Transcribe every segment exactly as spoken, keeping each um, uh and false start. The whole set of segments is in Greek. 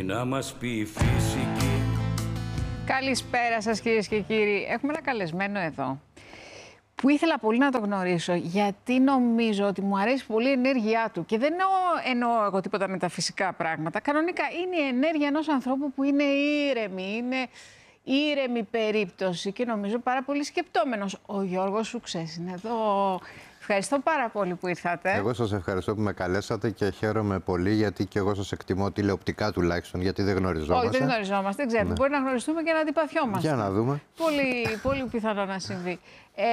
να μας πει η φυσική. Καλησπέρα σας κυρίες και κύριοι. Έχουμε ένα καλεσμένο εδώ που ήθελα πολύ να το γνωρίσω, γιατί νομίζω ότι μου αρέσει πολύ η ενέργειά του. Και δεν εννοώ, εννοώ εγώ τίποτα μεταφυσικά πράγματα. Κανονικά είναι η ενέργεια ενός ανθρώπου που είναι ήρεμη, είναι ήρεμη περίπτωση και νομίζω πάρα πολύ σκεπτόμενος. Ο Γιώργος Σουξές είναι εδώ. Ευχαριστώ πάρα πολύ που ήρθατε. Εγώ σας ευχαριστώ που με καλέσατε και χαίρομαι πολύ, γιατί και εγώ σας εκτιμώ τηλεοπτικά τουλάχιστον, γιατί δεν γνωριζόμαστε. Όχι, δεν γνωριζόμαστε, δεν ξέρετε. Ναι. Μπορεί να γνωριστούμε και να αντιπαθιόμαστε. Για να δούμε. Πολύ, πολύ πιθανό να συμβεί. Ε,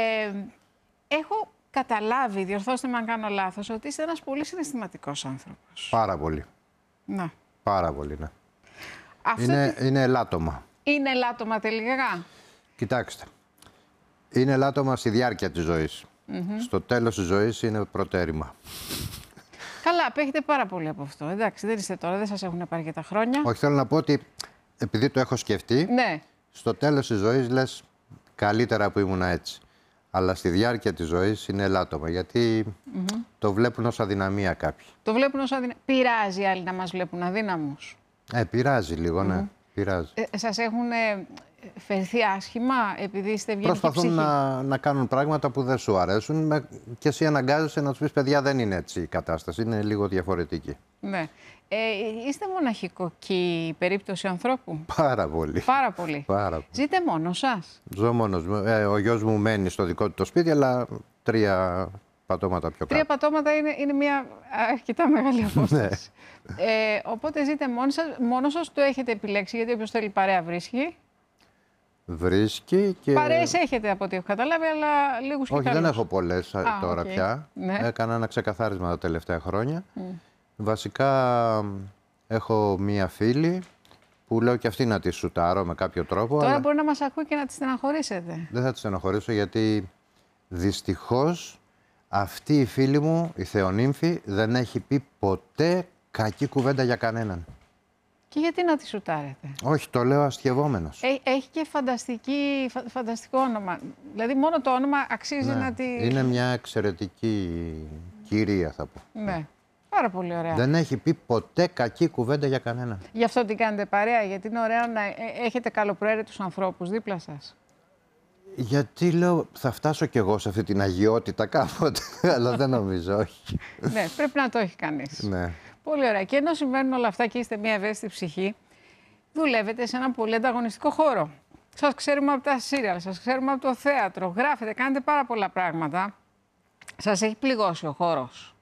έχω καταλάβει, διορθώστε με αν κάνω λάθος, ότι είστε ένας πολύ συναισθηματικός άνθρωπος. Πάρα πολύ. Να. Πάρα πολύ, ναι. Αυτό είναι, τι... είναι ελάττωμα. Είναι ελάττωμα τελικά. Κοιτάξτε. Είναι ελάττωμα στη διάρκεια της ζωής. Mm-hmm. Στο τέλος της ζωής είναι προτέρημα. Καλά, απέχετε πάρα πολύ από αυτό. Εντάξει, δεν είστε τώρα, δεν σας έχουν πάρει και τα χρόνια. Όχι, θέλω να πω ότι επειδή το έχω σκεφτεί, ναι. στο τέλος της ζωής λες καλύτερα που ήμουνα έτσι. Αλλά στη διάρκεια της ζωής είναι ελάττωμα, γιατί mm-hmm. το βλέπουν ως αδυναμία κάποιοι. Το βλέπουν ως αδυναμία. Πειράζει άλλοι να μας βλέπουν αδύναμους. Ε, πειράζει λίγο, mm-hmm. ναι. Πειράζει. Ε, σας έχουν ε, φερθεί άσχημα επειδή είστε ευγενική Προσπαθούν ψυχή. να, να κάνουν πράγματα που δεν σου αρέσουν και εσύ αναγκάζεσαι να τους πεις, παιδιά, δεν είναι έτσι η κατάσταση, είναι λίγο διαφορετική. Ναι. Ε, είστε μοναχικοκή περίπτωση ανθρώπου. Πάρα πολύ. Πάρα πολύ. Πάρα πολύ. Ζείτε μόνος σας? Ζω μόνος μου. Ε, ο γιος μου μένει στο δικό του το σπίτι, αλλά τρία πατώματα πιο κάτω. Τρία πατώματα είναι, είναι μια αρκετά μεγάλη απόσταση. ε, οπότε ζείτε μόνος σας, μόνος σας, το έχετε επιλέξει, γιατί όποιος θέλει παρέα βρίσκει. Βρίσκει και... Παρέες έχετε από ό,τι έχω καταλάβει, αλλά λίγους και Όχι, καλούς. δεν έχω πολλές Α, τώρα okay. πια. Ναι. Έκανα ένα ξεκαθάρισμα τα τελευταία χρόνια. Mm. Βασικά έχω μία φίλη που λέω και αυτή να τη σουτάρω με κάποιο τρόπο. Τώρα αλλά... μπορεί να μας ακούει και να τη στεναχωρήσετε. Δεν θα τη στεναχωρήσω, γιατί δυστυχώς αυτή η φίλη μου, η Θεονύμφη, δεν έχει πει ποτέ κακή κουβέντα για κανέναν. Και γιατί να τη σουτάρετε? Όχι, το λέω αστειευόμενος. Έχει, έχει και φανταστική, φα, φανταστικό όνομα. Δηλαδή μόνο το όνομα αξίζει ναι, να τη... Είναι μια εξαιρετική κυρία, θα πω. Ναι, πάρα πολύ ωραία. Δεν έχει πει ποτέ κακή κουβέντα για κανέναν. Γι' αυτό την κάνετε παρέα, γιατί είναι ωραίο να έχετε καλοπροαίρετους ανθρώπους δίπλα σας. Γιατί λέω, θα φτάσω κι εγώ σε αυτή την αγιότητα κάποτε, αλλά δεν νομίζω, όχι. Ναι, πρέπει να το έχει κανείς. Ναι. Πολύ ωραία. Και ενώ συμβαίνουν όλα αυτά και είστε μια ευαίσθητη ψυχή, δουλεύετε σε ένα πολύ ανταγωνιστικό χώρο. Σας ξέρουμε από τα σύριαλ, σας ξέρουμε από το θέατρο, γράφετε, κάνετε πάρα πολλά πράγματα. Σας έχει πληγώσει ο χώρος?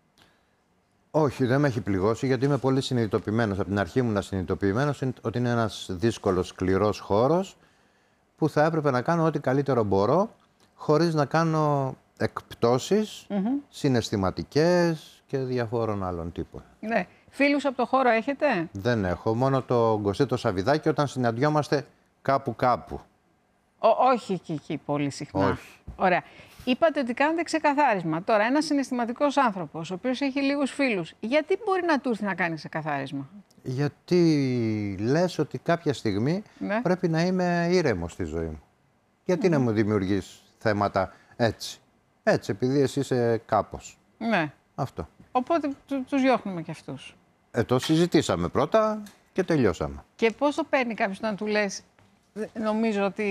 Όχι, δεν με έχει πληγώσει, γιατί είμαι πολύ συνειδητοποιημένος. Από την αρχή ήμουν συνειδητοποιημένος ότι είναι ένας δύσκολος, σκληρός χώρος που θα έπρεπε να κάνω ό,τι καλύτερο μπορώ, χωρίς να κάνω εκπτώσεις mm-hmm. συναισθηματικές και διαφόρων άλλων τύπων. Ναι. Φίλους από το χώρο έχετε? Δεν έχω. Μόνο το Γκοσί το Σαβιδάκι όταν συναντιόμαστε κάπου κάπου. Ο, όχι εκεί, εκεί πολύ συχνά. Όχι. Ωραία. Είπατε ότι κάνετε ξεκαθάρισμα. Τώρα, ένας συναισθηματικός άνθρωπος, ο οποίος έχει λίγους φίλους, γιατί μπορεί να του έρθει να κάνει ξεκαθάρισμα? Γιατί λες ότι κάποια στιγμή ναι. πρέπει να είμαι ήρεμος στη ζωή μου. Γιατί mm. να μου δημιουργείς θέματα έτσι. Έτσι, επειδή εσύ είσαι κάπως. Ναι. Αυτό. Οπότε του, τους διώχνουμε κι αυτούς. Ε, το συζητήσαμε πρώτα και τελειώσαμε. Και πώς το παίρνει κάποιος να του λες, νομίζω ότι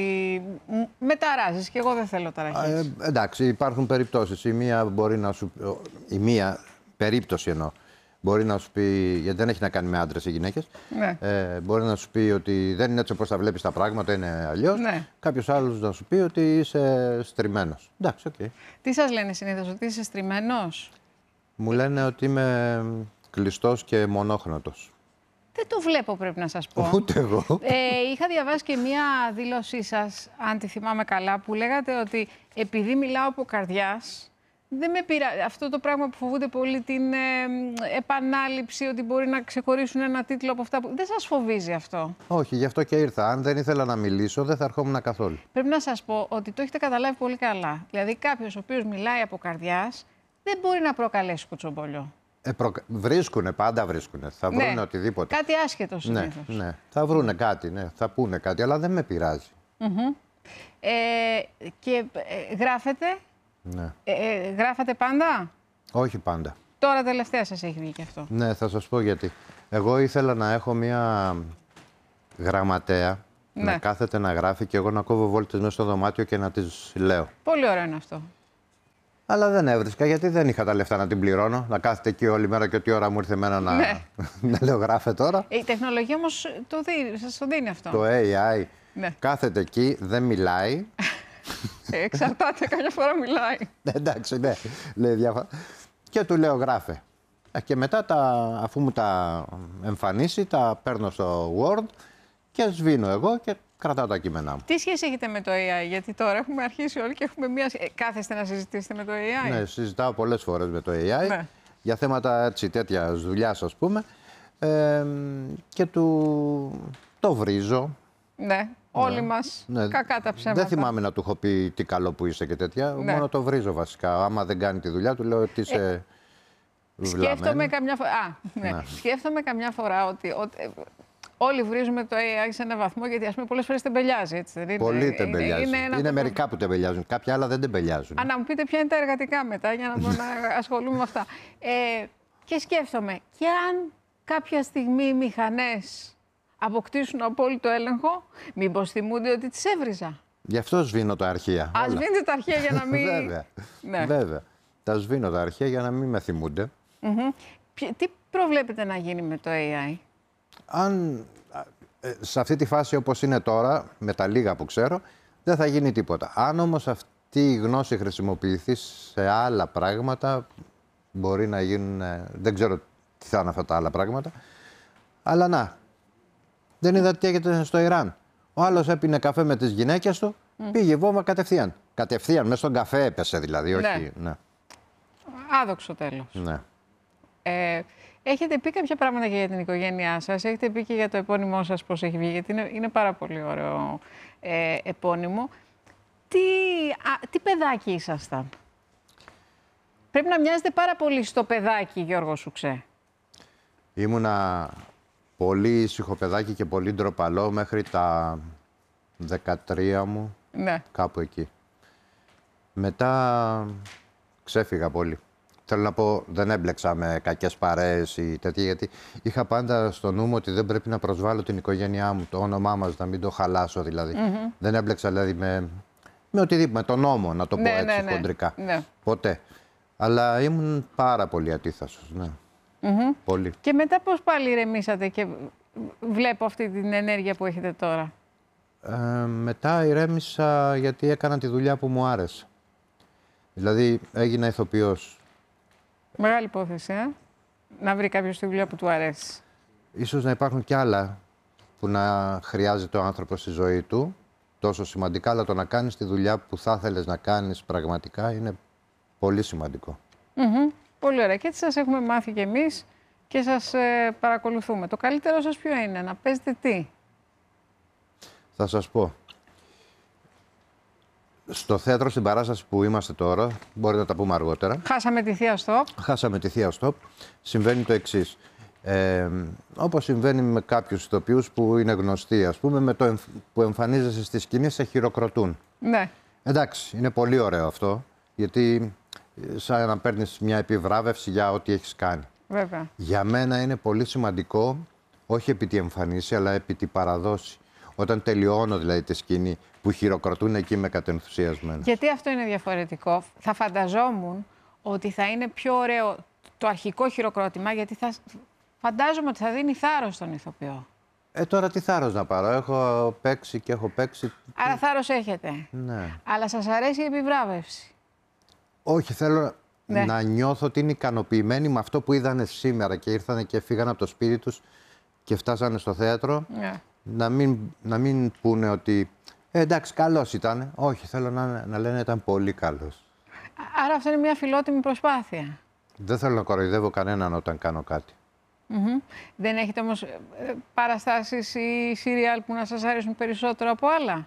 με ταράζεις και εγώ δεν θέλω ταραχές? Ε, εντάξει, υπάρχουν περιπτώσεις. Η μία μπορεί να σου... Η μία περίπτωση εννοώ. Μπορεί να σου πει, γιατί δεν έχει να κάνει με άντρες ή γυναίκες, ναι. ε, μπορεί να σου πει ότι δεν είναι έτσι όπως τα βλέπεις τα πράγματα, είναι αλλιώς. Ναι. Κάποιος άλλος να σου πει ότι είσαι στριμμένος. Εντάξει, οκ. Okay. Τι σας λένε συνήθως, ότι είσαι στριμμένος? Μου λένε ότι είμαι κλειστός και μονόχνοτος. Δεν το βλέπω, πρέπει να σας πω. Ούτε εγώ. Ε, είχα διαβάσει και μία δήλωσή σας, αν τη θυμάμαι καλά, που λέγατε ότι επειδή μιλάω από καρδιάς, δεν με πειράζει. Αυτό το πράγμα που φοβούνται πολύ, την ε, επανάληψη, ότι μπορεί να ξεχωρίσουν ένα τίτλο από αυτά που... Δεν σας φοβίζει αυτό? Όχι, γι' αυτό και ήρθα. Αν δεν ήθελα να μιλήσω, δεν θα ερχόμουν καθόλου. Πρέπει να σας πω ότι το έχετε καταλάβει πολύ καλά. Δηλαδή κάποιος ο οποίος μιλάει από καρδιάς δεν μπορεί να προκαλέσει κουτσομπολιό. Ε, προ... Βρίσκουνε, πάντα βρίσκουνε. Θα βρούνε ναι. οτιδήποτε. Κάτι άσχετο συνήθως. Ναι, ναι. Θα βρούνε κάτι, ναι. Θα πούνε κάτι, αλλά δεν με πειράζει. Mm-hmm. ε, και ε, γράφετε. Ναι. Ε, ε, γράφατε πάντα? Όχι πάντα. Τώρα τελευταία σας έχει βγει και αυτό. Ναι, θα σας πω γιατί. Εγώ ήθελα να έχω μια γραμματέα Ναι. να κάθεται να γράφει και εγώ να κόβω βόλτες μέσα στο δωμάτιο και να τις λέω. Πολύ ωραίο είναι αυτό. Αλλά δεν έβρισκα γιατί δεν είχα τα λεφτά να την πληρώνω. Να κάθεται εκεί όλη μέρα και ό,τι ώρα μου ήρθε εμένα να, Ναι. να λέω γράφε τώρα. Η τεχνολογία όμως το δίνει, σας το δίνει αυτό. Το έι άι Ναι. κάθεται εκεί, δεν μιλάει. Ε, εξαρτάται, καμιά φορά μιλάει. Εντάξει, ναι, λέει διάφορα. Και του λέω γράφε. Ε, Και μετά, τα, αφού μου τα εμφανίσει, τα παίρνω στο Word και σβήνω εγώ και κρατάω τα κείμενά μου. Τι σχέση έχετε με το έι άι, γιατί τώρα έχουμε αρχίσει όλοι και έχουμε μία. Ε, κάθεστε να συζητήσετε με το έι άι. Ναι, συζητάω πολλές φορές με το έι άι Ναι. για θέματα έτσι, τέτοια δουλειά, ας πούμε. Ε, και του το βρίζω. Ναι, όλοι μας. Ναι. Κακά τα ψέματα. Δεν θυμάμαι να του έχω πει τι καλό που είσαι και τέτοια. Ναι. Μόνο το βρίζω βασικά. Άμα δεν κάνει τη δουλειά του, λέω ότι είσαι βλαμμένη. Σκέφτομαι καμιά φορά. Α, ναι. Ναι. Σκέφτομαι καμιά φορά ότι, ότι ε, όλοι βρίζουμε το έι άι σε έναν βαθμό γιατί ας πούμε πολλές φορές τεμπελιάζει. Έτσι, δεν είναι. Πολύ τεμπελιάζει. Είναι, Είναι, είναι ένα μερικά που τεμπελιάζουν. Κάποια άλλα δεν τεμπελιάζουν. Α, να μου πείτε ποια είναι τα εργατικά μετά για να μπορώ να ασχολούμαι με αυτά. Ε, και σκέφτομαι, και αν κάποια στιγμή οι μηχανές αποκτήσουν απόλυτο έλεγχο, μήπως θυμούνται ότι τις έβριζα. Γι' αυτό σβήνω τα αρχεία. Ας όλα. σβήνετε τα αρχεία για να μην... Βέβαια. Ναι. Βέβαια. Τα σβήνω τα αρχεία για να μην με θυμούνται. Μμμ. Ποιο- Τι προβλέπετε να γίνει με το έι άι? Αν ε, σε αυτή τη φάση όπως είναι τώρα, με τα λίγα που ξέρω, δεν θα γίνει τίποτα. Αν όμως αυτή η γνώση χρησιμοποιηθεί σε άλλα πράγματα, μπορεί να γίνουν... ε, δεν ξέρω τι θα είναι αυτά τα άλλα πράγματα. Αλλά να, δεν είδα τι έγινε στο Ιράν. Ο άλλος έπινε καφέ με τις γυναίκες του, πήγε βόμβα κατευθείαν. Κατευθείαν, μέσα στον καφέ έπεσε δηλαδή, όχι... Ναι, Άδοξο τέλος. ναι. Ε, έχετε πει κάποια πράγματα και για την οικογένειά σας, έχετε πει και για το επώνυμό σας πώς έχει βγει, γιατί είναι, είναι πάρα πολύ ωραίο ε, επώνυμο. Τι, α, τι παιδάκι ήσασταν? Πρέπει να μοιάζετε πάρα πολύ στο παιδάκι, Γιώργο Σουξέ. Ήμουνα πολύ ήσυχο παιδάκι και πολύ ντροπαλό μέχρι τα δεκατρία μου, Ναι. κάπου εκεί. Μετά ξέφυγα πολύ. Θέλω να πω, δεν έμπλεξα με κακές παρέες ή τέτοια, γιατί είχα πάντα στο νου μου ότι δεν πρέπει να προσβάλλω την οικογένειά μου, το όνομά μας, να μην το χαλάσω δηλαδή. Mm-hmm. Δεν έμπλεξα δηλαδή με, με οτιδήποτε, με τον νόμο, να το πω Ναι, έτσι ναι, ναι. χοντρικά. Ναι. Ποτέ. Αλλά ήμουν πάρα πολύ ατίθασος, ναι. Mm-hmm. Πολύ. Και μετά πώς πάλι ηρεμήσατε και βλέπω αυτή την ενέργεια που έχετε τώρα? Ε, μετά ηρέμησα γιατί έκανα τη δουλειά που μου άρεσε. Δηλαδή έγινα ηθοποιός. Μεγάλη υπόθεση, ε? Να βρει κάποιος τη δουλειά που του αρέσει. Ίσως να υπάρχουν κι άλλα που να χρειάζεται ο άνθρωπος στη ζωή του, τόσο σημαντικά, αλλά το να κάνεις τη δουλειά που θα ήθελες να κάνεις πραγματικά είναι πολύ σημαντικό. Mm-hmm. Πολύ ωραία. Και έτσι σας έχουμε μάθει κι εμείς και σας ε, παρακολουθούμε. Το καλύτερο σας ποιο είναι? Να παίζετε τι? Θα σας πω. Στο θέατρο, στην παράσταση που είμαστε τώρα, μπορεί να τα πούμε αργότερα, Χάσαμε τη θεία Στοπ. χάσαμε τη θεία Στοπ, συμβαίνει το εξής. Ε, όπως συμβαίνει με κάποιους ηθοποιούς που είναι γνωστοί, ας πούμε, με το εμφ... που εμφανίζεσαι στη σκηνή, σε χειροκροτούν. Ναι. Εντάξει, είναι πολύ ωραίο αυτό, γιατί ε, σαν να παίρνεις μια επιβράβευση για ό,τι έχεις κάνει. Βέβαια. Για μένα είναι πολύ σημαντικό, όχι επί τη εμφανίση, αλλά επί τη παραδόση. Όταν τελειώνω δηλαδή τη σκηνή, που χειροκροτούν εκεί με κατενθουσιασμένο. Γιατί αυτό είναι διαφορετικό. Θα φανταζόμουν ότι θα είναι πιο ωραίο το αρχικό χειροκρότημα, γιατί θα φαντάζομαι ότι θα δίνει θάρρος στον ηθοποιό. Ε, τώρα τι θάρρος να πάρω, έχω παίξει και έχω παίξει. Άρα θάρρος έχετε. Ναι. Αλλά σας αρέσει η επιβράβευση. Όχι, θέλω Ναι. να νιώθω ότι είναι ικανοποιημένοι με αυτό που είδανε σήμερα και ήρθανε και φύγανε από το σπίτι τους και φτάσανε στο θέατρο. Ναι. Να μην, να μην πούνε ότι ε, εντάξει, καλός ήταν. Όχι, θέλω να, να λένε ήταν πολύ καλός. Άρα αυτό είναι μια φιλότιμη προσπάθεια. Δεν θέλω να κοροϊδεύω κανέναν όταν κάνω κάτι. Mm-hmm. Δεν έχετε όμως ε, παραστάσεις ή σύριαλ που να σας αρέσουν περισσότερο από άλλα?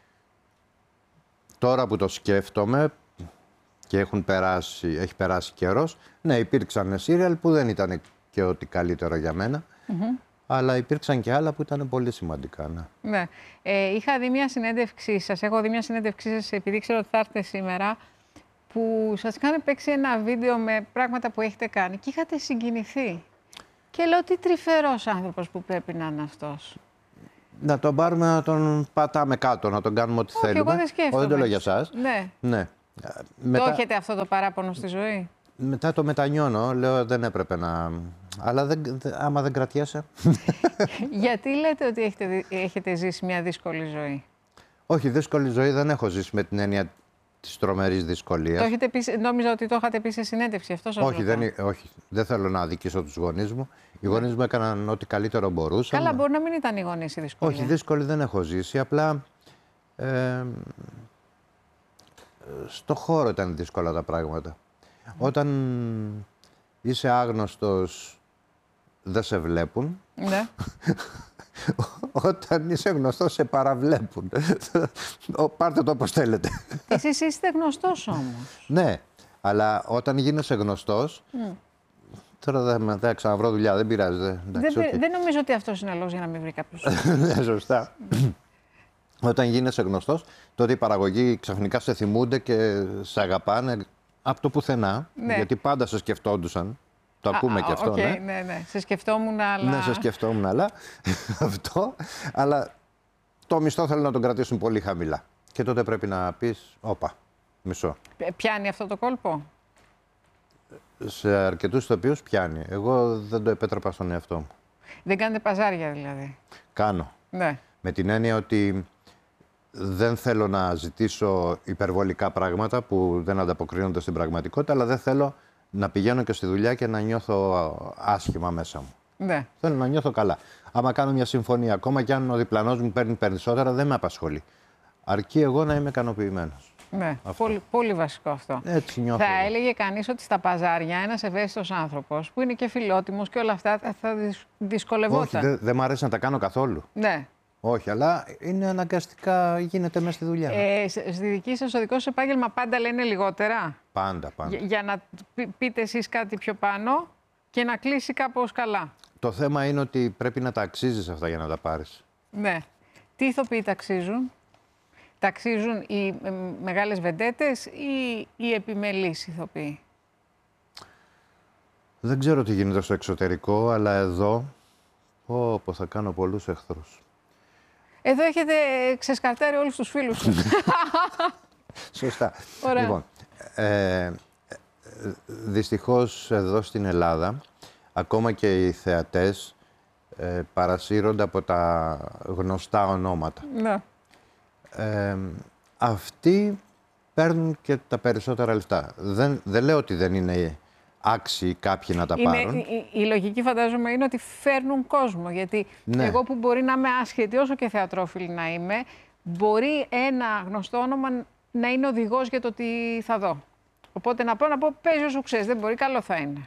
Τώρα που το σκέφτομαι και έχουν περάσει, έχει περάσει καιρός, ναι, υπήρξαν σύριαλ που δεν ήταν και ό,τι καλύτερο για μένα, Mm-hmm. αλλά υπήρξαν και άλλα που ήταν πολύ σημαντικά. Ναι. Ναι. Ε, είχα δει μια συνέντευξή σας, έχω δει μια συνέντευξή σας επειδή ξέρω ότι θα έρθετε σήμερα, που σας είχαν παίξει ένα βίντεο με πράγματα που έχετε κάνει και είχατε συγκινηθεί. Και λέω, τι τρυφερός άνθρωπος που πρέπει να είναι αυτός. Να τον πάρουμε, να τον πατάμε κάτω, να τον κάνουμε ό,τι Όχι, θέλουμε. εγώ δεν σκέφτομαι. δεν το λέω για εσάς. Ναι. Ναι. Το Μετά, έχετε αυτό το παράπονο στη ζωή? μετά το μετανιώνω, λέω δεν έπρεπε να... Αλλά δεν, δε- άμα δεν κρατιέσαι... Γιατί λέτε ότι έχετε, δι- έχετε ζήσει μια δύσκολη ζωή? Όχι, δύσκολη ζωή δεν έχω ζήσει με την έννοια της τρομερής Το δυσκολίας. έχετε πει, σε- νόμιζα ότι το είχατε πει σε συνέντευξη. Αυτό σας Όχι, ρωτάω. δεν, ε- όχι, δεν θέλω να αδικήσω τους γονείς μου. Οι γονείς μου έκαναν ό,τι καλύτερο μπορούσαν. Καλά, μπορεί να μην ήταν οι γονείς οι δύσκολοι. Όχι, δύσκολη δεν έχω ζήσει. Απλά ε, στο χώρο ήταν δύσκολα τα πράγματα. Όταν είσαι άγνωστος, δεν σε βλέπουν. Ναι. Όταν είσαι γνωστός, σε παραβλέπουν. Ο- Πάρτε το όπως θέλετε. Εσείς είστε γνωστός όμως. Ναι, αλλά όταν γίνεσαι γνωστός, τώρα δεν με- θα ξαναβρω δουλειά, δεν πειράζει. Δεν, Δεν, εντάξει, οκ. δεν νομίζω ότι αυτός είναι λόγος για να μην βρει κάποιος. Ναι, σωστά. Όταν γίνεσαι γνωστός, τότε οι παραγωγοί ξαφνικά σε θυμούνται και σε αγαπάνε από το πουθενά. Ναι. Γιατί πάντα σε σκεφτόντουσαν. Το ακούμε Α, και αυτό, οκ, ναι. ναι, ναι. Σε σκεφτόμουν, αλλά... Ναι, σε σκεφτόμουν, αλλά αυτό. Αλλά το μισθό θέλουν να τον κρατήσουν πολύ χαμηλά. Και τότε πρέπει να πεις, όπα, μισό. Ε, Πιάνει αυτό το κόλπο? Σε αρκετούς ηθοποιούς πιάνει. Εγώ δεν το επέτρεπα στον εαυτό μου. Δεν κάνετε παζάρια δηλαδή? Κάνω. Ναι. Με την έννοια ότι δεν θέλω να ζητήσω υπερβολικά πράγματα που δεν ανταποκρίνονται στην πραγματικότητα, αλλά δεν θέλω να πηγαίνω και στη δουλειά και να νιώθω άσχημα μέσα μου. Ναι. Θέλω να νιώθω καλά. Άμα κάνω μια συμφωνία, ακόμα και αν ο διπλανός μου παίρνει περισσότερα, δεν με απασχολεί. Αρκεί εγώ να είμαι ικανοποιημένος. Ναι. Πολύ, πολύ βασικό αυτό. Έτσι νιώθω. Θα εγώ. έλεγε κανείς ότι στα παζάρια ένας ευαίσθητος άνθρωπος που είναι και φιλότιμος και όλα αυτά θα- θα δυσ- Όχι, δυσκολευόταν. δεν δεν μ' αρέσει να τα κάνω καθόλου. Ναι. Όχι, αλλά είναι αναγκαστικά γίνεται μέσα στη δουλειά. Ε, σε- στη δική σας, στο δικό σας επάγγελμα πάντα λένε λιγότερα. Πάντα, πάντα. Για, για να πει- πείτε εσείς κάτι πιο πάνω και να κλείσει κάπως καλά. Το θέμα είναι ότι πρέπει να τα αξίζεις αυτά για να τα πάρεις. Ναι. Τι ηθοποιοί ταξίζουν? Ταξίζουν οι ε, μεγάλες βεντέτες ή οι επιμελείς ηθοποιοί? Δεν ξέρω τι γίνεται στο εξωτερικό, αλλά εδώ πω, πω, θα κάνω πολλούς εχθρούς. Εδώ έχετε ξεσκαρτάρει όλους τους φίλους σας. Σωστά. Ωραία. Λοιπόν, ε, ε, δυστυχώς εδώ στην Ελλάδα, ακόμα και οι θεατές ε, παρασύρονται από τα γνωστά ονόματα. Ναι. Ε, αυτοί παίρνουν και τα περισσότερα λεφτά. Δεν, δεν λέω ότι δεν είναι άξιοι κάποιοι να τα Είναι, πάρουν. η, η- η λογική φαντάζομαι είναι ότι φέρνουν κόσμο. Γιατί Ναι. εγώ που μπορεί να είμαι άσχετη, όσο και θεατρόφιλη να είμαι, μπορεί ένα γνωστό όνομα να είναι οδηγός για το τι θα δω. Οπότε να πω, να πω παίζει όσο ξέρεις, δεν μπορεί, καλό θα είναι.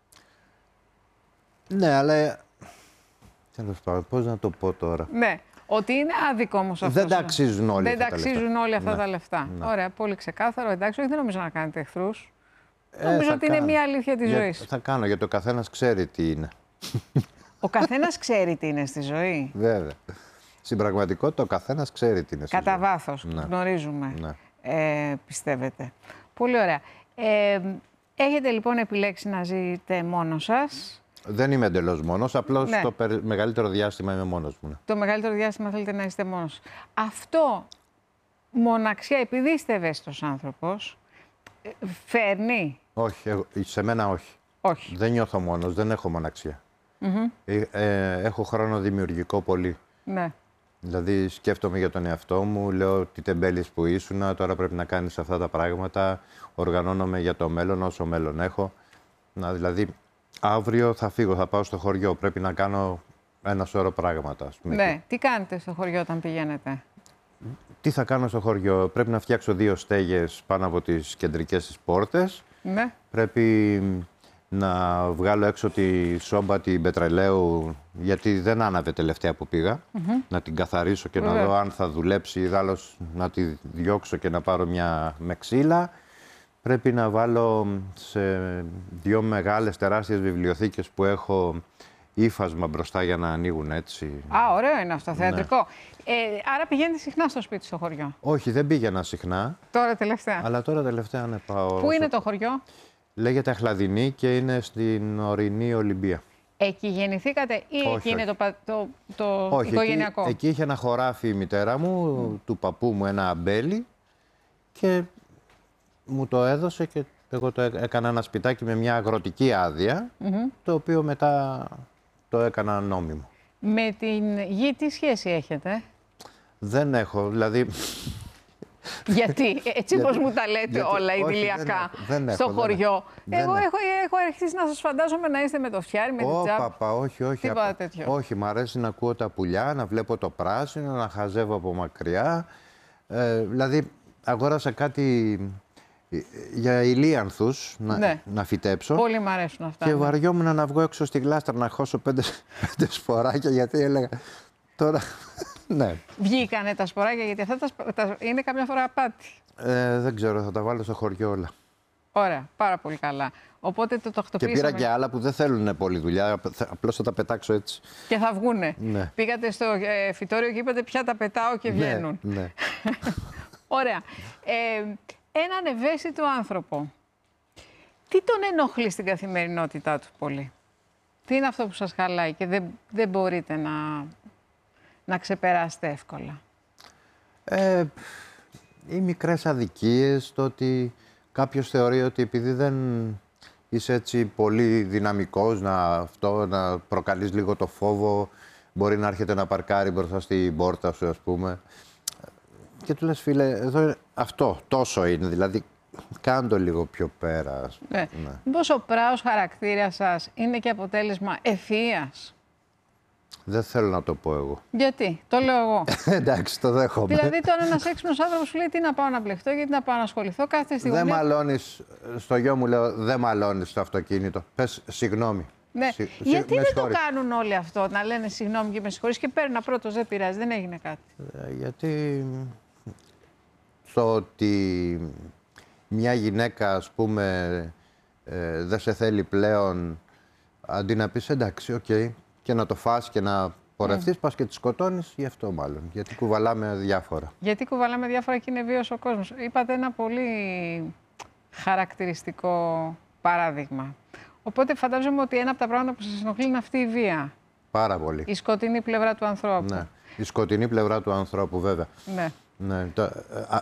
Ναι, αλλά... Τέλος πάντων, πώς να το πω τώρα. Ναι. Ότι είναι άδικο όμως αυτό. Δεν τα αξίζουν όλοι Δεν αυτά τα τα λεφτά. αξίζουν όλοι αυτά Ναι. τα λεφτά. Ναι. Ωραία, πολύ ξεκάθαρο. Εντάξει, όχι, δεν νομίζω να κάνετε εχθρούς. Ε, Νομίζω θα ότι είναι κάνω. μια αλήθεια της Για- ζωής. Θα κάνω, γιατί ο καθένας ξέρει τι είναι. Ο καθένας ξέρει τι είναι στη ζωή. Βέβαια. Στην πραγματικότητα ο καθένας ξέρει τι είναι. στη Κατά ζωή. βάθος, Ναι. γνωρίζουμε, Ναι. ε, πιστεύετε. Πολύ ωραία. Ε, έχετε λοιπόν επιλέξει να ζείτε μόνος σας. Δεν είμαι εντελώς μόνος, απλώς Ναι. το περι- μεγαλύτερο διάστημα είμαι μόνος μου. Ναι. Το μεγαλύτερο διάστημα θέλετε να είστε μόνος. Αυτό, μοναξιά, επειδή είστε ευαίσθητος άνθρωπος, ε, φέρνει. Όχι, εγώ- σε μένα όχι. Όχι. Δεν νιώθω μόνος, δεν έχω μοναξία. Ε, ε, έχω χρόνο δημιουργικό πολύ. Ναι. Δηλαδή σκέφτομαι για τον εαυτό μου, λέω τι τεμπέλης που ήσουνα, τώρα πρέπει να κάνεις αυτά τα πράγματα, οργανώνομαι για το μέλλον όσο μέλλον έχω. Να, δηλαδή αύριο θα φύγω, θα πάω στο χωριό, πρέπει να κάνω ένα σώρο πράγματα. Ας πούμε. Ναι. Τι κάνετε στο χωριό όταν πηγαίνετε? Τι θα κάνω στο χωριό, πρέπει να φτιάξω δύο στέγες πάνω από τις κεντρικές τις πόρτες. Ναι. Πρέπει να βγάλω έξω τη σόμπα την πετρελαίου, γιατί δεν άναβε τελευταία που πήγα. Να την καθαρίσω και Βέβαια. να δω αν θα δουλέψει, ιδάλλως να τη διώξω και να πάρω μια με ξύλα. Πρέπει να βάλω σε δύο μεγάλες τεράστιες βιβλιοθήκες που έχω ύφασμα μπροστά για να ανοίγουν έτσι. Α, ωραίο είναι αυτό, θεατρικό. Ε, άρα πηγαίνετε συχνά στο σπίτι στο χωριό. Όχι, δεν πήγαινα συχνά, Τώρα τελευταία. αλλά τώρα τελευταία ναι, πάω. Πού είναι το χωριό? Λέγεται Αχλαδινή και είναι στην ορεινή Ολυμπία. Εκεί γεννηθήκατε ή Όχι, εκεί όχι. είναι το, πα- το, το Όχι, οικογενειακό? εκεί, εκεί είχε ένα χωράφι η μητέρα μου, mm. του παππού μου, ένα αμπέλι και μου το έδωσε και εγώ το έ- έκανα ένα σπιτάκι με μια αγροτική άδεια, mm-hmm. το οποίο μετά το έκανα νόμιμο. Με την γη τι σχέση έχετε? Δεν έχω, δηλαδή... Γιατί, έτσι όπως μου τα λέτε γιατί, όλα όχι, ιδηλιακά δεν έχω, δεν στο έχω, δεν χωριό. δεν Εγώ έχω. έχω, έχω αρχίσει να σας φαντάζομαι να είστε με το φτιάρι, με την Ω, τσάπα. παπα, όχι, όχι. Τίποτα απα- τέτοιο. Όχι, μ' αρέσει να ακούω τα πουλιά, να βλέπω το πράσινο, να χαζεύω από μακριά. Ε, δηλαδή, αγόρασα κάτι ε, για ηλίανθους να, Ναι. να φυτέψω. Πολύ μου αρέσουν αυτά. Και ναι. βαριόμουν να βγω έξω στη γλάστρα να χώσω πέντε, πέντε σποράκια, γιατί έλεγα τώρα. Ναι, Βγήκανε τα σποράκια, γιατί αυτά τα, σπο- τα, είναι καμιά φορά απάτη. ε, δεν ξέρω, θα τα βάλω στο χωριό όλα. Ωραία, πάρα πολύ καλά. Οπότε το Και τακτοποιήσαμε πήρα και άλλα που δεν θέλουν πολύ δουλειά, απλώς θα τα πετάξω έτσι. και θα βγούνε. Ναι. Πήγατε στο ε, φυτόριο και είπατε πια τα πετάω και βγαίνουν. Ναι, ναι. Ωραία. Ε, έναν ευαίσθητο άνθρωπο, τι τον ενοχλεί στην καθημερινότητά του πολύ? Τι είναι αυτό που σας χαλάει και δεν, δεν μπορείτε να, να ξεπεράσετε εύκολα? Ε, οι μικρές αδικίες, το ότι κάποιος θεωρεί ότι επειδή δεν είσαι έτσι πολύ δυναμικός να, αυτό, να προκαλείς λίγο το φόβο, μπορεί να έρχεται να παρκάρει μπροστά στην πόρτα σου, ας πούμε. Και του λες, φίλε, εδώ είναι- αυτό τόσο είναι, δηλαδή κάνε το λίγο πιο πέρα. ας πούμε. Ναι. Ναι. Μήπως ο πράος χαρακτήρας σας είναι και αποτέλεσμα ευφυΐας? Δεν θέλω να το πω εγώ. Γιατί, το λέω εγώ. Εντάξει, το δέχομαι. Δηλαδή, τώρα ένας έξυπνος άνθρωπος σου λέει τι να πάω να μπλεχτώ, γιατί να πάω να ασχοληθώ, κάθεται στη Δεν γωνία. μαλώνεις, στο γιο μου λέω, δεν μαλώνεις το αυτοκίνητο. Πες συγγνώμη. Ναι. Συ- συ- Γιατί με δεν το συγχωρείς. κάνουν όλοι αυτό, να λένε συγγνώμη και με συγχωρείς και παίρνω πρώτος, δεν πειράζει, δεν έγινε κάτι. Ε, Γιατί το ότι μια γυναίκα, ας πούμε, ε, δεν σε θέλει πλέον, αντί να πεις εντάξει, οκ, και να το φας και να πορευτείς, πας και τη σκοτώνεις, γι' αυτό μάλλον. Γιατί κουβαλάμε διάφορα. Γιατί κουβαλάμε διάφορα και είναι βίος ο κόσμος. Είπατε ένα πολύ χαρακτηριστικό παράδειγμα. Οπότε φαντάζομαι ότι ένα από τα πράγματα που σας ενοχλεί είναι αυτή η βία. Πάρα πολύ. Η σκοτεινή πλευρά του ανθρώπου. Ναι. Η σκοτεινή πλευρά του ανθρώπου, βέβαια. Ναι. Ναι, το, ε, α,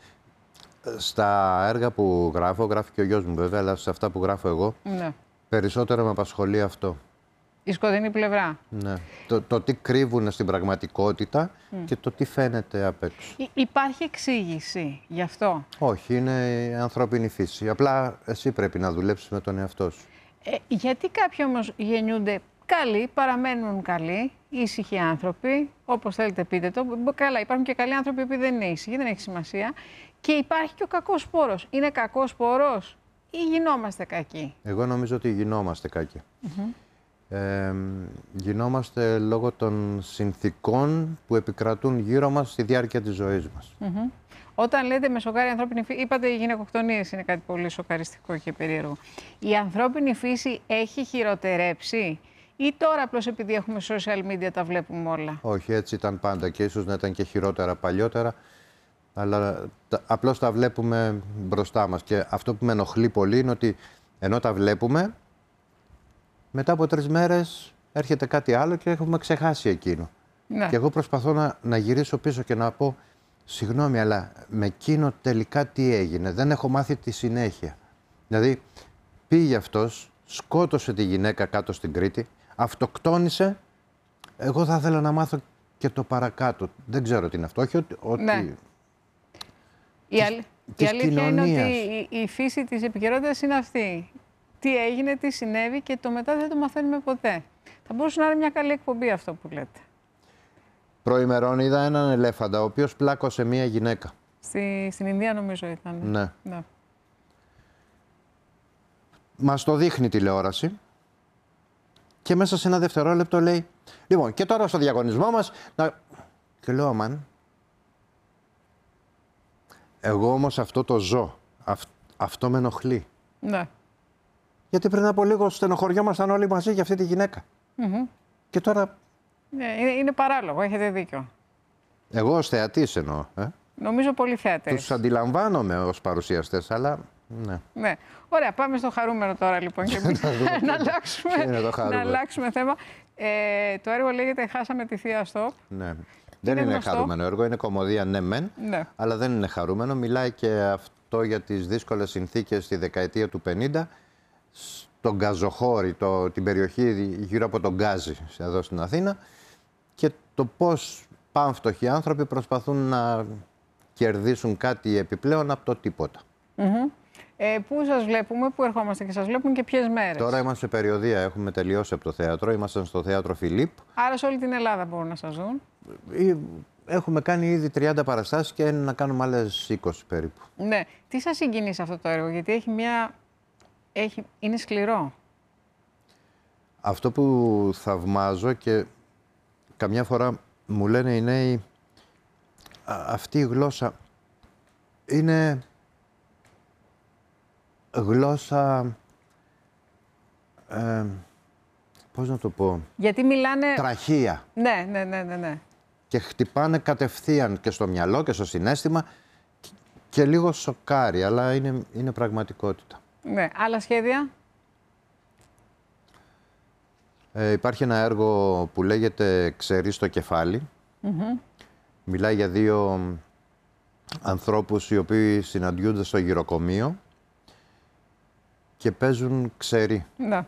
στα έργα που γράφω, γράφει και ο γιος μου βέβαια, αλλά σε αυτά που γράφω εγώ, Ναι. περισσότερο με απασχολεί αυτό. Η σκοτεινή πλευρά. Ναι. Το, το τι κρύβουν στην πραγματικότητα και το τι φαίνεται απ' έξω. Υ- υπάρχει εξήγηση γι' αυτό? Όχι, είναι η ανθρώπινη φύση. Απλά εσύ πρέπει να δουλέψεις με τον εαυτό σου. Ε, γιατί κάποιοι όμως γεννιούνται καλοί, παραμένουν καλοί, ήσυχοι άνθρωποι, όπως θέλετε πείτε το. Μπο- Καλά, υπάρχουν και καλοί άνθρωποι που δεν είναι ήσυχοι, δεν έχει σημασία. Και υπάρχει και ο κακός σπόρος. Είναι κακός σπόρος ή γινόμαστε κακοί? Εγώ νομίζω ότι γινόμαστε κακοί. Ε, γινόμαστε λόγω των συνθήκων που επικρατούν γύρω μας στη διάρκεια της ζωής μας. Μμμ. Όταν λέτε με σοκάρει η ανθρώπινη φύση, είπατε οι γυναικοκτονίες είναι κάτι πολύ σοκαριστικό και περίεργο. Η ανθρώπινη φύση έχει χειροτερέψει ή τώρα απλώς επειδή έχουμε social media τα βλέπουμε όλα? Όχι, έτσι ήταν πάντα και ίσως να ήταν και χειρότερα παλιότερα, αλλά τα, απλώς τα βλέπουμε μπροστά μας. Και αυτό που με ενοχλεί πολύ είναι ότι ενώ τα βλέπουμε, μετά από τρεις μέρες έρχεται κάτι άλλο και έχουμε ξεχάσει εκείνο. Ναι. Και εγώ προσπαθώ να, να γυρίσω πίσω και να πω, συγγνώμη, αλλά με εκείνο τελικά τι έγινε, δεν έχω μάθει τη συνέχεια. Δηλαδή, πήγε αυτός, σκότωσε τη γυναίκα κάτω στην Κρήτη, αυτοκτόνησε, εγώ θα ήθελα να μάθω και το παρακάτω. Δεν ξέρω τι είναι αυτό, όχι ότι... ότι... Ναι. Η, αλ... της η αλήθεια είναι κοινωνίας. ότι η, η φύση της επικαιρότητας είναι αυτή. Τι έγινε, τι συνέβη και το μετά δεν το μαθαίνουμε ποτέ. Θα μπορούσε να είναι μια καλή εκπομπή αυτό που λέτε. Προημερών είδα έναν ελέφαντα, ο οποίος πλάκωσε μία γυναίκα. Στη, στην Ινδία νομίζω ήταν. Ναι. Ναι. Μας το δείχνει τηλεόραση και μέσα σε ένα δευτερόλεπτο λέει, λοιπόν, και τώρα στο διαγωνισμό μας, να... και λέω, αμάν, εγώ όμως αυτό το ζω, Αυ... αυτό με ενοχλεί. Ναι. Γιατί πριν από λίγο στενοχωριόμασταν όλοι μαζί για αυτή τη γυναίκα. Μμμ. Και τώρα, Ναι, είναι, είναι παράλογο, έχετε δίκιο. εγώ ως θεατής εννοώ, ε? Νομίζω πολύ θεατές. Τους αντιλαμβάνομαι ως παρουσιαστές, αλλά Ναι. Ναι. Ωραία, πάμε στο χαρούμενο τώρα λοιπόν και εμείς να, αλλάξουμε, να αλλάξουμε θέμα. Ε, το έργο λέγεται «Χάσαμε τη θεία Στοπ». Ναι. Δεν είναι, είναι χαρούμενο έργο, είναι κωμωδία, ναι μεν, ναι. αλλά δεν είναι χαρούμενο. Μιλάει και αυτό για τις δύσκολες συνθήκες στη δεκαετία του πενήντα, στον Γκαζοχώρι, το, την περιοχή γύρω από τον Γκάζι, εδώ στην Αθήνα, και το πώς πανφτωχοί άνθρωποι προσπαθούν να κερδίσουν κάτι επιπλέον από το τίποτα. Mm-hmm. Ε, πού σας βλέπουμε, πού ερχόμαστε και σας βλέπουν και ποιες μέρες? Τώρα είμαστε σε περιοδία, έχουμε τελειώσει από το θέατρο, ήμασταν στο θέατρο Φιλίπ. Άρα σε όλη την Ελλάδα μπορούν να σας δουν. Έχουμε κάνει ήδη τριάντα παραστάσεις και να κάνουμε άλλες είκοσι περίπου. Ναι. Τι σας συγκινεί σε αυτό το έργο, γιατί έχει μια... Έχει... είναι σκληρό. Αυτό που θαυμάζω και καμιά φορά μου λένε οι νέοι, αυτή η γλώσσα είναι γλώσσα, ε, πώς να το πω, γιατί μιλάνε... τραχεία. Ναι, ναι, ναι, ναι, ναι. Και χτυπάνε κατευθείαν και στο μυαλό και στο συναίσθημα και, και λίγο σοκάρει, αλλά είναι, είναι πραγματικότητα. Ναι. Άλλα σχέδια? Ε, υπάρχει ένα έργο που λέγεται «Ξερί στο κεφάλι». Mm-hmm. Μιλάει για δύο ανθρώπους οι οποίοι συναντιούνται στο γυροκομείο και παίζουν ξερί. Ναι.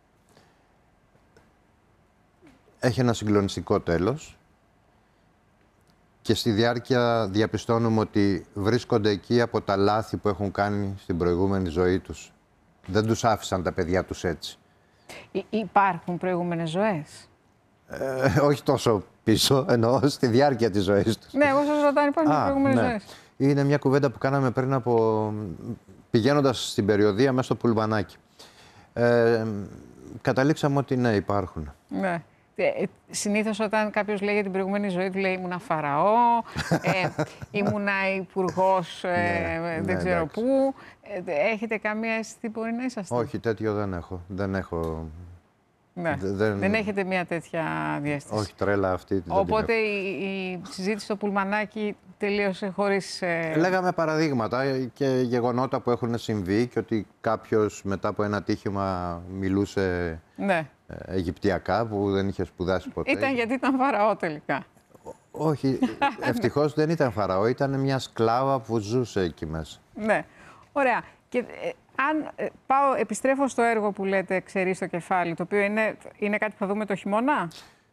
Έχει ένα συγκλονιστικό τέλος και στη διάρκεια διαπιστώνουμε ότι βρίσκονται εκεί από τα λάθη που έχουν κάνει στην προηγούμενη ζωή τους. Δεν τους άφησαν τα παιδιά τους έτσι. Υ- υπάρχουν προηγούμενες ζωές? Ε, όχι τόσο πίσω, εννοώ στη διάρκεια της ζωής τους. Ναι, εγώ σας ρωτάω, υπάρχουν Α, προηγούμενες ναι. ζωές? Είναι μια κουβέντα που κάναμε πριν από... πηγαίνοντας στην περιοδία μέσα στο πουλμανάκι. Ε, καταλήξαμε ότι ναι, υπάρχουν. Ναι. Ε, συνήθως όταν κάποιος λέει για την προηγούμενη ζωή του λέει ήμουνα φαραώ, ε, ήμουνα υπουργός ε, ναι, δεν ναι, ξέρω εντάξει. πού. Ε, έχετε καμία αίσθηση μπορεί να είσαστε? Όχι, τέτοιο δεν έχω. Δεν έχω... Ναι. Δεν... δεν έχετε μια τέτοια διαίσθηση? Όχι, τρέλα αυτή. Οπότε η, η συζήτηση στο πουλμανάκι τελείωσε χωρίς... Ε... Λέγαμε παραδείγματα και γεγονότα που έχουν συμβεί και ότι κάποιος μετά από ένα τύχημα μιλούσε ναι. αιγυπτιακά που δεν είχε σπουδάσει ποτέ. Ήταν γιατί ήταν φαραώ τελικά? Όχι, ευτυχώς δεν ήταν φαραώ, ήταν μια σκλάβα που ζούσε εκεί μέσα. Ναι, ωραία. Και ε, αν ε, πάω, επιστρέφω στο έργο που λέτε «Ξερί στο κεφάλι», το οποίο είναι, είναι κάτι που θα δούμε το χειμώνα.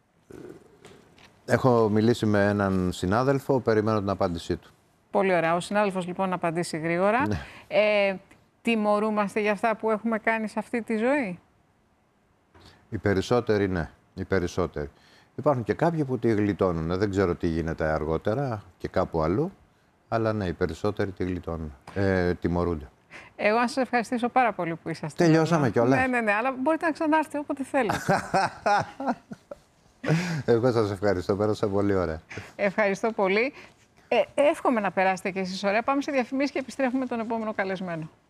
Έχω μιλήσει με έναν συνάδελφο, περιμένω την απάντησή του. Πολύ ωραία. Ο συνάδελφος λοιπόν να απαντήσει γρήγορα. Ναι. Ε, τιμωρούμαστε για αυτά που έχουμε κάνει σε αυτή τη ζωή? Οι περισσότεροι ναι, οι περισσότεροι. Υπάρχουν και κάποιοι που τη γλιτώνουν. Δεν ξέρω τι γίνεται αργότερα και κάπου αλλού, αλλά ναι, οι περισσότεροι τη γλιτώνουν, ε, τιμωρούνται. Εγώ να σας ευχαριστήσω πάρα πολύ που είσαστε. Τελειώσαμε κιόλας. Ναι, ναι, ναι, αλλά μπορείτε να ξανάρθετε όποτε θέλετε. Εγώ σας ευχαριστώ, πέρασα πολύ ωραία. Ευχαριστώ πολύ. Ε, εύχομαι να περάσετε κι εσείς ωραία. Πάμε σε διαφημίσεις και επιστρέφουμε τον επόμενο καλεσμένο.